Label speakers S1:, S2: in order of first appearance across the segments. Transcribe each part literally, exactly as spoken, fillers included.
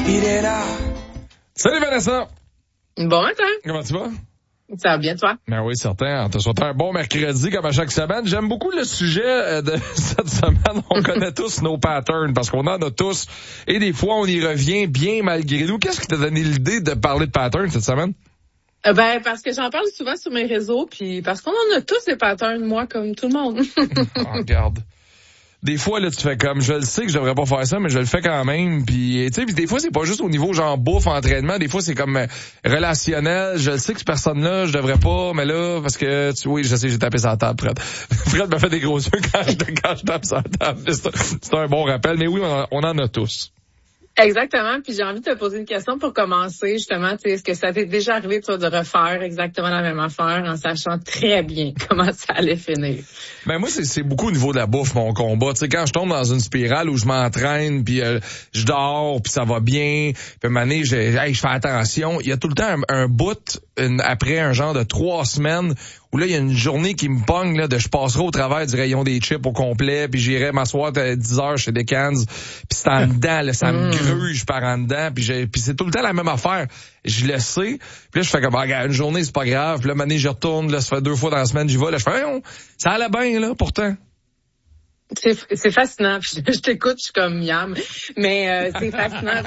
S1: il est là.
S2: Salut Vanessa!
S3: Bon matin.
S2: Comment tu vas?
S3: Ça va bien, toi?
S2: Ben oui, certain. On te souhaite un bon mercredi comme à chaque semaine. J'aime beaucoup le sujet de cette semaine. On connaît tous nos patterns parce qu'on en a tous. Et des fois, on y revient bien malgré nous. Qu'est-ce qui t'a donné l'idée de parler de patterns cette semaine?
S3: Euh, ben, parce que j'en parle souvent sur mes réseaux, puis parce qu'on en a tous des patterns, moi, comme tout le monde.
S2: Oh, regarde. Des fois, là, tu fais comme, je le sais que je devrais pas faire ça, mais je le fais quand même. Puis, tu sais, des fois, c'est pas juste au niveau genre bouffe, entraînement. Des fois, c'est comme euh, relationnel. Je le sais que cette personne-là, je devrais pas, mais là, parce que, tu, oui, je sais, j'ai tapé sur la table, Fred. Fred m'a fait des gros yeux quand je, quand je tape sur la table. C'est, c'est un bon rappel. Mais oui, on, on en a tous.
S3: Exactement. Puis j'ai envie de te poser une question pour commencer, justement. Tu sais, est-ce que ça t'est déjà arrivé, toi, de refaire exactement la même affaire en sachant très bien comment ça allait finir?
S2: Ben moi, c'est, c'est beaucoup au niveau de la bouffe, mon combat. Tu sais, quand je tombe dans une spirale où je m'entraîne, puis euh, je dors, puis ça va bien, puis à un moment donné, je, hey, je fais attention. Il y a tout le temps un, un bout, une, après un genre de trois semaines, où là, il y a une journée qui me pogne, là, de je passerai au travers du rayon des chips au complet, puis j'irai m'asseoir à dix heures chez Decans, puis c'est en dedans, là, ça me gruge par en dedans, puis, j'ai, puis c'est tout le temps la même affaire. Je le sais, puis là, je fais comme, ah, regarde, une journée, c'est pas grave, puis là, année, je retourne, là, ça fait deux fois dans la semaine, j'y vais, là, je fais, hey, ça allait bien, là, pourtant.
S3: C'est, c'est fascinant. Je, je t'écoute, je suis comme miam. Mais euh, c'est fascinant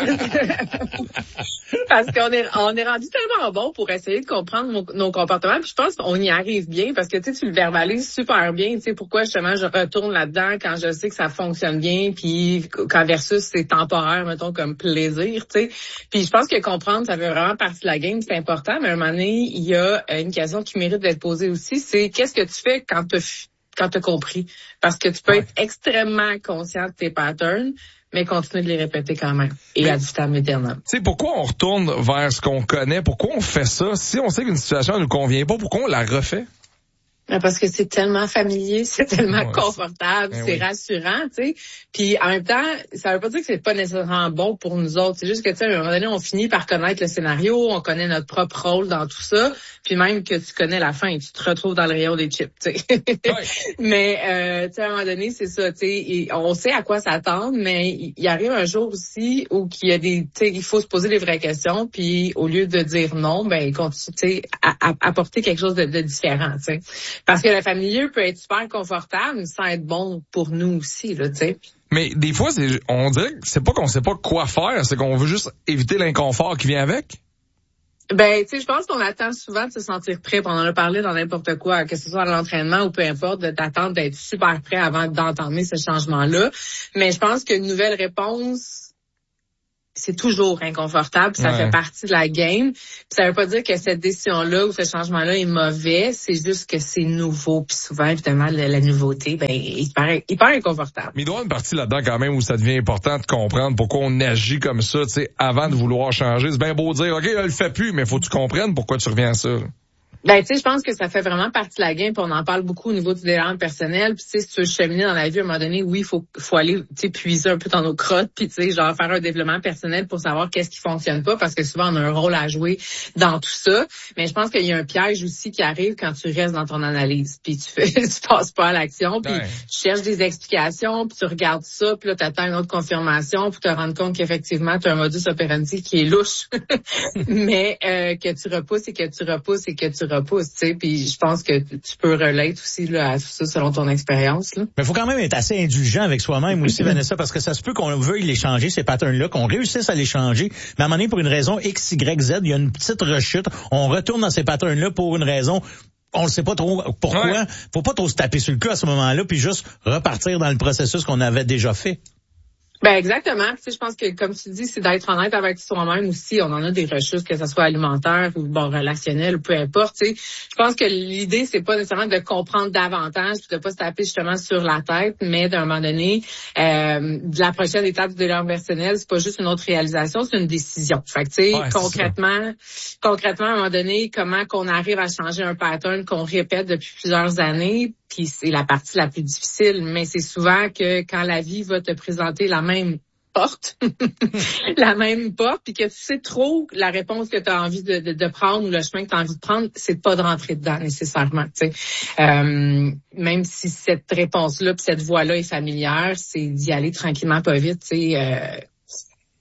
S3: parce qu'on est on est rendu tellement bon pour essayer de comprendre nos, nos comportements. Puis je pense qu'on y arrive bien parce que tu sais, tu le verbalises super bien. Tu sais pourquoi justement je retourne là-dedans quand je sais que ça fonctionne bien, puis quand versus c'est temporaire, mettons comme plaisir. Tu sais. Puis je pense que comprendre, ça fait vraiment partie de la game, c'est important. Mais à un moment donné, il y a une question qui mérite d'être posée aussi, c'est qu'est-ce que tu fais quand tu quand tu as compris. Parce que tu peux ouais. être extrêmement conscient de tes patterns, mais continuer de les répéter quand même. Et mais, ad vitam aeternam.
S2: Tu sais, pourquoi on retourne vers ce qu'on connaît? Pourquoi on fait ça? Si on sait qu'une situation ne nous convient pas, pourquoi on la refait?
S3: Parce que c'est tellement familier, c'est tellement ouais, confortable, c'est, c'est oui. rassurant, tu sais. Puis en même temps, ça veut pas dire que c'est pas nécessairement bon pour nous autres. C'est juste que tu sais, à un moment donné, on finit par connaître le scénario, on connaît notre propre rôle dans tout ça, puis même que tu connais la fin, tu te retrouves dans le rayon des chips, tu sais. Ouais. Mais euh, tu sais, à un moment donné, c'est ça, tu sais, on sait à quoi s'attendre, mais il arrive un jour aussi où il y a des, tu sais, il faut se poser les vraies questions, puis au lieu de dire non, ben continue, tu sais, à, à apporter quelque chose de, de différent, tu sais. Parce que le familier peut être super confortable sans être bon pour nous aussi, là, tu sais.
S2: Mais des fois, c'est, on dirait que c'est pas qu'on sait pas quoi faire, c'est qu'on veut juste éviter l'inconfort qui vient avec.
S3: Ben, tu sais, je pense qu'on attend souvent de se sentir prêt. On en a parlé dans n'importe quoi, que ce soit à l'entraînement ou peu importe, d'attendre d'être super prêt avant d'entamer ce changement-là. Mais je pense qu'une nouvelle réponse, c'est toujours inconfortable, ça ouais. fait partie de la game. Puis ça veut pas dire que cette décision-là ou ce changement-là est mauvais, c'est juste que c'est nouveau. Puis souvent, évidemment, la, la nouveauté, ben, il paraît, il paraît inconfortable.
S2: Mais il doit y avoir une partie là-dedans quand même où ça devient important de comprendre pourquoi on agit comme ça, tu sais, avant de vouloir changer. C'est bien beau de dire, OK, là, le fait plus, mais faut que tu comprennes pourquoi tu reviens à ça. Là.
S3: Ben, tu sais, je pense que ça fait vraiment partie de la game, puis on en parle beaucoup au niveau du développement personnel. Puis, tu sais, si tu veux cheminer dans la vie, à un moment donné, oui, il faut, faut aller, tu sais, puiser un peu dans nos crottes, puis, tu sais, genre faire un développement personnel pour savoir qu'est-ce qui fonctionne pas, parce que souvent, on a un rôle à jouer dans tout ça. Mais je pense qu'il y a un piège aussi qui arrive quand tu restes dans ton analyse, puis tu fais, tu passes pas à l'action, puis ouais. tu cherches des explications, puis tu regardes ça, puis là, tu attends une autre confirmation pour te rendre compte qu'effectivement, tu as un modus operandi qui est louche, mais euh, que tu repousses et que tu repousses et que tu repousse, tu sais, puis je pense que tu peux relate aussi là, à tout ça selon ton expérience. Là.
S4: Mais il faut quand même être assez indulgent avec soi-même aussi, Vanessa, parce que ça se peut qu'on veuille les changer, ces patterns-là, qu'on réussisse à les changer, mais à un moment donné, pour une raison X, Y, Z, il y a une petite rechute, on retourne dans ces patterns-là pour une raison... On ne sait pas trop pourquoi. Ouais. Faut pas trop se taper sur le cul à ce moment-là, puis juste repartir dans le processus qu'on avait déjà fait.
S3: Ben exactement. Tu sais, je pense que comme tu dis, c'est d'être honnête avec soi-même aussi. On en a des rechutes, que ce soit alimentaire ou bon relationnel ou peu importe. Tu sais, je pense que l'idée c'est pas nécessairement de comprendre davantage, puis de pas se taper justement sur la tête, mais d'un moment donné, euh, de la prochaine étape du développement personnel, c'est pas juste une autre réalisation, c'est une décision. Fait que tu sais, ouais, concrètement, concrètement à un moment donné, comment qu'on arrive à changer un pattern qu'on répète depuis plusieurs années. Puis c'est la partie la plus difficile, mais c'est souvent que quand la vie va te présenter la même porte, la même porte, puis que tu sais trop la réponse que tu as envie de, de, de prendre ou le chemin que tu as envie de prendre, c'est pas de rentrer dedans nécessairement. Tu sais, euh, même si cette réponse-là, puis cette voie-là est familière, c'est d'y aller tranquillement, pas vite. Tu sais. Euh,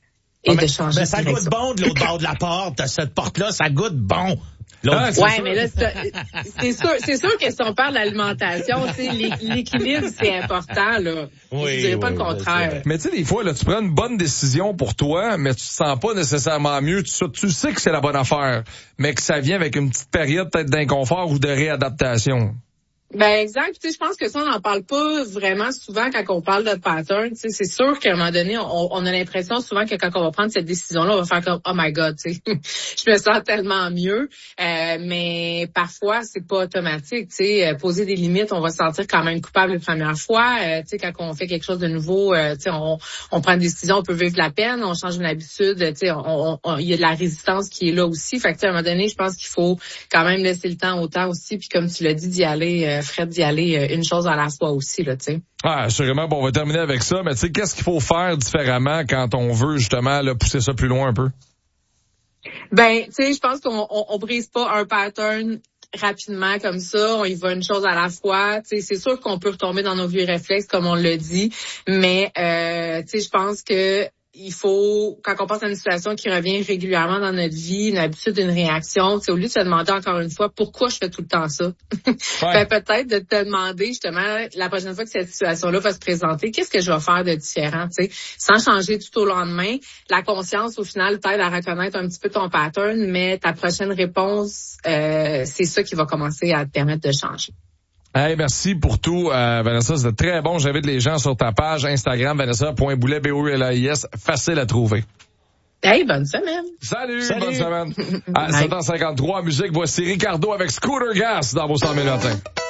S3: et
S4: ah,
S3: de
S4: mais,
S3: changer
S4: mais
S3: de
S4: ça
S3: direction.
S4: goûte bon de l'autre bord de la porte. Cette porte-là, ça goûte bon.
S2: Ah,
S3: Ouais,
S2: sûr.
S3: mais là, c'est sûr, c'est sûr que si on parle d'alimentation, tu sais, l'équilibre, c'est important, là.
S4: Oui,
S3: je dirais pas
S4: oui,
S3: le contraire.
S2: Mais tu sais, des fois, là, tu prends une bonne décision pour toi, mais tu te sens pas nécessairement mieux. Tu, tu sais que c'est la bonne affaire, mais que ça vient avec une petite période peut-être d'inconfort ou de réadaptation.
S3: Ben exact. Tu sais, je pense que ça, on n'en parle pas vraiment souvent quand on parle de pattern. Tu sais, c'est sûr qu'à un moment donné, on, on a l'impression souvent que quand on va prendre cette décision-là, on va faire comme oh my God, tu sais, je me sens tellement mieux. Euh, mais parfois, c'est pas automatique. Tu sais, poser des limites, on va se sentir quand même coupable les premières fois. Euh, tu sais, quand on fait quelque chose de nouveau, euh, tu sais, on, on prend une décision, on peut vivre de la peine, on change une habitude. Tu sais, on, on, il y a de la résistance qui est là aussi. Fait que tu sais, à un moment donné, je pense qu'il faut quand même laisser le temps au temps aussi. Puis comme tu l'as dit, d'y aller. Euh, Fred, d'y aller une chose à la fois aussi, là, tu sais.
S2: Ah, assurément, bon, on va terminer avec ça, mais tu sais, qu'est-ce qu'il faut faire différemment quand on veut, justement, là, pousser ça plus loin un peu?
S3: Ben, tu sais, je pense qu'on on, on brise pas un pattern rapidement comme ça, on y va une chose à la fois. Tu sais, c'est sûr qu'on peut retomber dans nos vieux réflexes, comme on l'a dit, mais, euh, tu sais, je pense que il faut, quand on pense à une situation qui revient régulièrement dans notre vie, une habitude, une réaction, c'est au lieu de se demander encore une fois pourquoi je fais tout le temps ça. Ouais. Ben, peut-être de te demander justement la prochaine fois que cette situation-là va se présenter, qu'est-ce que je vais faire de différent, tu sais, sans changer tout au lendemain. La conscience, au final, t'aide à reconnaître un petit peu ton pattern, mais ta prochaine réponse, euh, c'est ça qui va commencer à te permettre de changer.
S2: Hey, merci pour tout, euh, Vanessa. C'était très bon. J'invite les gens sur ta page Instagram, vanessa point boulet, B O U L A I S. Facile à trouver.
S3: Hey, bonne semaine.
S2: Salut,
S4: Salut.
S2: bonne semaine. À sept heures cinquante-trois, musique, voici Ricardo avec Scooter Gas dans vos cent mille matins.